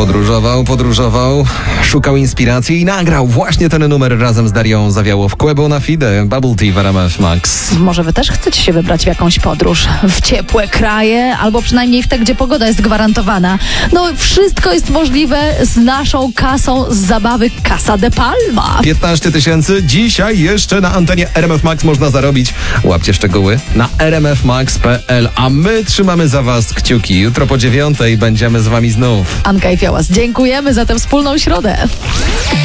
Podróżował, szukał inspiracji i nagrał właśnie ten numer razem z Darią Zawiałow-Kłębą na Fide, Bubble Tea w RMF Max. Może wy też chcecie się wybrać w jakąś podróż, w ciepłe kraje, albo przynajmniej w te, gdzie pogoda jest gwarantowana. No, wszystko jest możliwe z naszą kasą z zabawy Casa de Palma. 15 000 dzisiaj jeszcze na antenie RMF Max można zarobić. Łapcie szczegóły na rmfmax.pl, a my trzymamy za was kciuki. Jutro po 9:00 będziemy z wami znów. Anka i Fiałas, dziękujemy za tę wspólną środę.